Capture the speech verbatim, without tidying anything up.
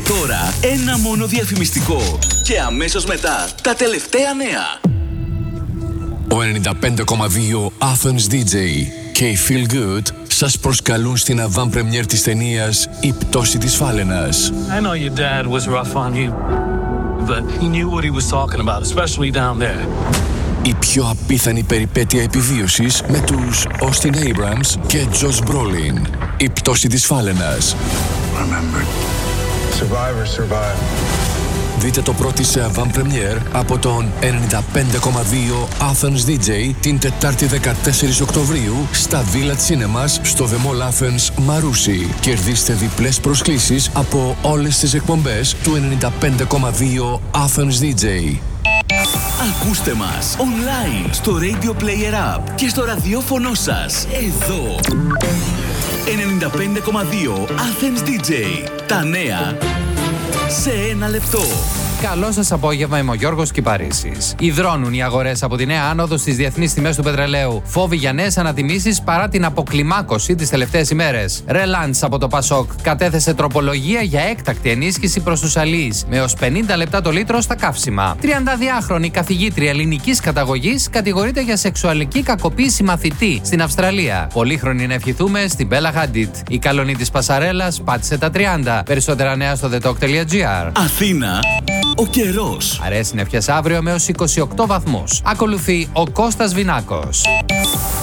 τώρα ένα μόνο διαφημιστικό και αμέσως μετά τα τελευταία νέα. Ο ενενήντα πέντε κόμμα δύο Athens ντι τζέι και η Feel Good σας προσκαλούν στην avant-première της ταινίας «Η πτώση της Φάλαινας». I know your dad was rough on you, but he knew what he was talking about, especially down there. Η πιο απίθανη περιπέτεια επιβίωσης με τους Austin Abrams και Josh Brolin. «Η πτώση της Φάλαινας». Remember, survivors survive. Δείτε το πρώτο σε avant-première από τον ενενήντα πέντε κόμμα δύο Athens ντι τζέι την Τετάρτη δεκατέσσερις Οκτωβρίου στα Village Cinemas στο The Mall Athens Μαρούσι. Κερδίστε διπλές προσκλήσεις από όλες τις εκπομπές του ενενήντα πέντε κόμμα δύο Athens ντι τζέι. Ακούστε μας online στο Radio Player App και στο ραδιόφωνο σας εδώ. ενενήντα πέντε κόμμα δύο Athens ντι τζέι. Τα νέα σε ένα λεπτό. Καλό σας απόγευμα, είμαι ο Γιώργος Κυπαρίσης. Ιδρώνουν οι αγορές από τη νέα άνοδο στις διεθνείς τιμές του πετρελαίου. Φόβοι για νέες ανατιμήσεις παρά την αποκλιμάκωση τις τελευταίες ημέρες. Ρελάντς από το Πασόκ κατέθεσε τροπολογία για έκτακτη ενίσχυση προς τους αλείς, με ως πενήντα λεπτά το λίτρο στα καύσιμα. τριανταδυάχρονη καθηγήτρια ελληνικής καταγωγής κατηγορείται για σεξουαλική κακοποίηση μαθητή στην Αυστραλία. Πολύχρονη να ευχηθούμε στην Μπέλα Χάντιτ. Η καλονή της Πασαρέλας πάτησε τα τριάντα. Περισσότερα νέα στο thetalk τελεία gr. Αθήνα. Ο καιρός. Αρέσει νεφιές αύριο με ως είκοσι οκτώ βαθμούς. Ακολουθεί ο Κώστας Βινάκος.